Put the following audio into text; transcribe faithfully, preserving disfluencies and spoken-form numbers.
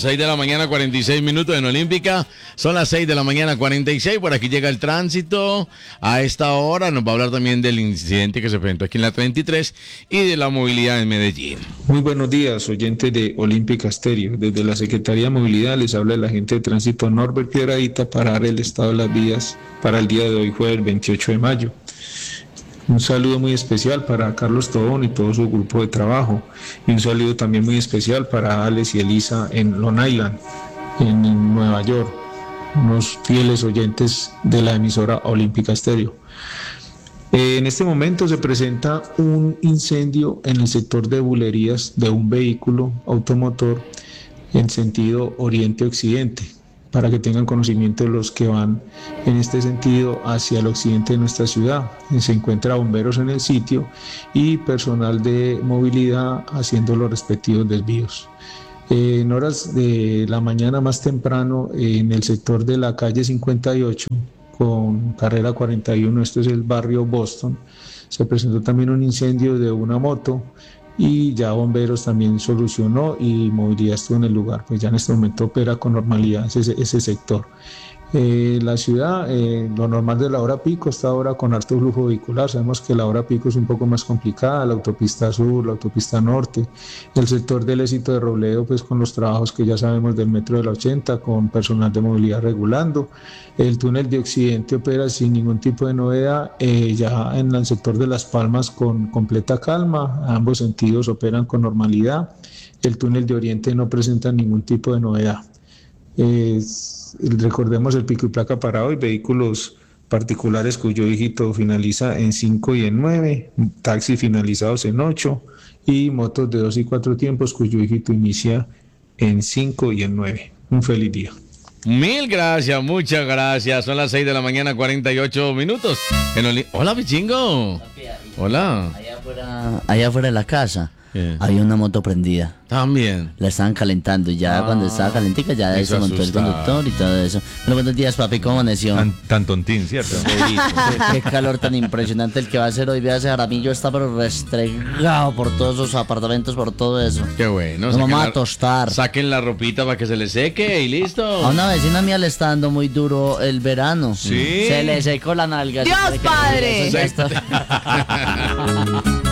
seis de la mañana, cuarenta y seis minutos en Olímpica. Son las seis de la mañana, cuarenta y seis. Por aquí llega el tránsito. A esta hora nos va a hablar también del incidente que se presentó aquí en la treinta y tres y de la movilidad en Medellín. Muy buenos días, oyentes de Olímpica Estéreo. Desde la Secretaría de Movilidad les habla el agente de tránsito Norbert Piedradita para dar el estado de las vías para el día de hoy, jueves veintiocho de mayo. Un saludo muy especial para Carlos Tobón y todo su grupo de trabajo. Y un saludo también muy especial para Alex y Elisa en Long Island, en Nueva York, unos fieles oyentes de la emisora Olímpica Estéreo. Eh, en este momento se presenta un incendio en el sector de bulerías de un vehículo automotor en sentido oriente-occidente, para que tengan conocimiento los que van en este sentido hacia el occidente de nuestra ciudad. Se encuentra bomberos en el sitio y personal de movilidad haciendo los respectivos desvíos. Eh, en horas de la mañana más temprano, eh, en el sector de la calle cincuenta y ocho, con carrera cuarenta y uno, esto es el barrio Boston, se presentó también un incendio de una moto, y ya bomberos también solucionó y movilidad estuvo en el lugar, pues ya en este momento opera con normalidad ese, ese sector. Eh, la ciudad, eh, lo normal de la hora pico, está ahora con alto flujo vehicular. Sabemos que la hora pico es un poco más complicada, la autopista sur, la autopista norte, el sector del Éxito de Robledo, pues con los trabajos que ya sabemos del metro de la ochenta, con personal de movilidad regulando. El túnel de Occidente opera sin ningún tipo de novedad, eh, ya en el sector de Las Palmas con completa calma, ambos sentidos operan con normalidad. El túnel de Oriente no presenta ningún tipo de novedad. Eh, recordemos el pico y placa para hoy: vehículos particulares cuyo dígito finaliza en cinco y en nueve, taxis finalizados en ocho y motos de dos y cuatro tiempos cuyo dígito inicia en cinco y en nueve. Un feliz día. Mil gracias, muchas gracias. Son las seis de la mañana, cuarenta y ocho minutos. En Oli- Hola, Pichingo. Hola. Allá afuera, allá afuera de la casa, Yeah. había una moto prendida. También. La estaban calentando y ya Ah, cuando estaba calentica ya eso se montó el asustaba. conductor y todo eso. Bueno, buenos días, papi, ¿cómo amaneció? Tan, tan tontín, ¿cierto? Qué, qué calor tan impresionante el que va a hacer hoy. Vea, ese Jaramillo está pero restregado por todos sus apartamentos, por todo eso. Qué bueno. Nos vamos Saquen a la- tostar. Saquen la ropita para que se le seque y listo. A una vecina mía le está dando muy duro el verano. Sí. Se le secó la nalga. ¡Dios, Se cree que padre! eso ya está.